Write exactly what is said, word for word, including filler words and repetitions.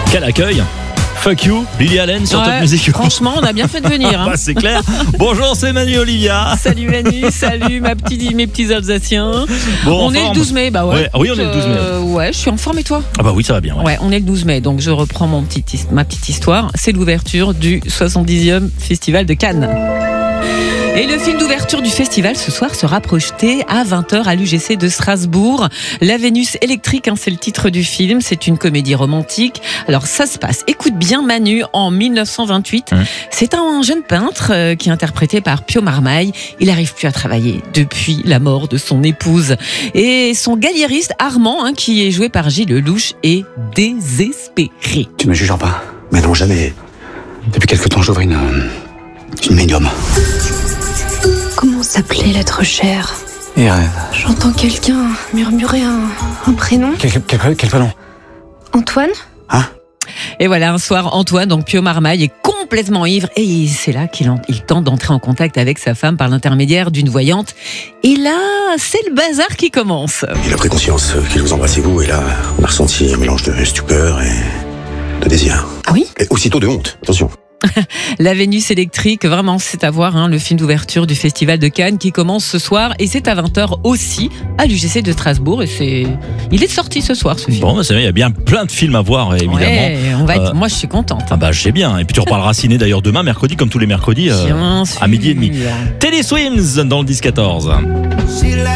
Quel accueil! Fuck you, Lily Allen sur Ouais, Top Music. franchement, on a bien fait de venir. Hein. Bah, c'est clair. Bonjour, c'est Manu Olivia. Salut Manu, salut ma petite, mes petits Alsaciens. Bon, en on est forme. le douze mai, bah ouais. Ouais, oui, on est le douze mai. Euh, ouais, je suis en forme et toi? Ah bah oui, ça va bien. Ouais. Ouais, on est le douze mai, donc je reprends mon petit, ma petite histoire. C'est l'ouverture du soixante-dixième Festival de Cannes. Et le film d'ouverture du festival ce soir sera projeté à vingt heures à l'U G C de Strasbourg. La Vénus électrique, hein, c'est le titre du film. C'est une comédie romantique. Alors ça se passe, écoute bien Manu, en dix-neuf cent vingt-huit. Mmh. C'est un jeune peintre euh, qui est interprété par Pio Marmaille. Il n'arrive plus à travailler depuis la mort de son épouse. Et son galériste Armand, hein, qui est joué par Gilles Lelouch, est désespéré. Tu me jugeras pas? Mais non, jamais. Depuis quelque temps, j'ouvre une, une médium. Comment s'appelait l'être cher? Et rêve. J'entends quelqu'un murmurer un, un prénom. Quel, quel, quel prénom? Antoine? Hein? Et voilà, un soir, Antoine, donc Pio Marmaille, est complètement ivre et c'est là qu'il en, il tente d'entrer en contact avec sa femme par l'intermédiaire d'une voyante. Et là, c'est le bazar qui commence. Il a pris conscience qu'il vous embrassait vous et là, on a ressenti un mélange de stupeur et de désir. Ah oui? Et aussitôt de honte, attention. La Vénus électrique, vraiment, c'est à voir, hein, le film d'ouverture du Festival de Cannes qui commence ce soir et c'est à vingt heures aussi à l'U G C de Strasbourg et c'est, il est sorti ce soir ce film. Bon, bah, c'est bien, il y a bien plein de films à voir, évidemment. Ouais, on va être, euh, moi je suis contente. Ah bah je sais bien. Et puis tu reparleras ciné d'ailleurs demain, mercredi, comme tous les mercredis, euh, à midi et demi. Teddy Swims dans le dix quatorze.